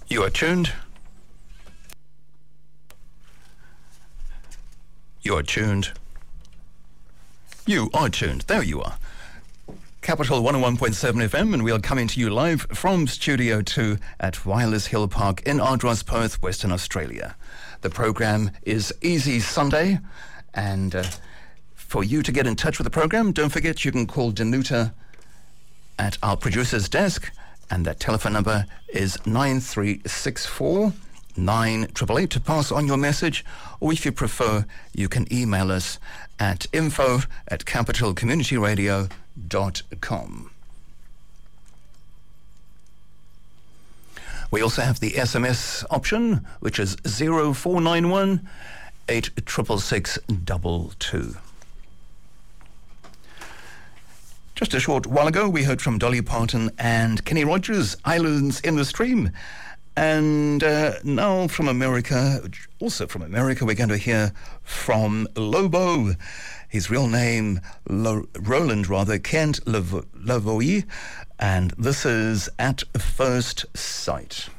You are tuned. You are tuned. You are tuned. There you are. Capital 101.7 FM, and we are coming to you live from Studio 2 at Wireless Hill Park in Ardross, Perth, Western Australia. The program is Easy Sunday, and for you to get in touch with the program, don't forget you can call Danuta at our producer's desk, and that telephone number is 9364 9888 to pass on your message, or if you prefer, you can email us at info@capitalcommunityradio.com. We also have the SMS option, which is 0491 866 Just a short while ago, we heard from Dolly Parton and Kenny Rogers, Islands in the Stream. And now from America, we're going to hear from Lobo. His real name, Roland Kent Lavoie. And this is At First Sight.